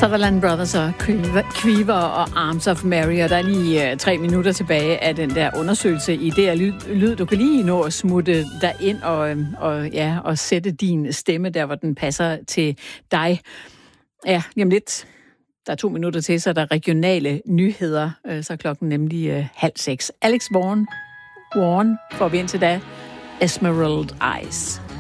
Sutherland Brothers og Quiver og Arms of Mary, og der er lige 3 minutter tilbage af den der undersøgelse i det lyd. Du kan lige nå at smutte dig ind og sætte din stemme der, hvor den passer til dig. Ja, lige om lidt. Der er 2 minutter til, så er der regionale nyheder. Så er klokken nemlig 5:30. Alex Warren får vi indtil da. Emerald Eyes.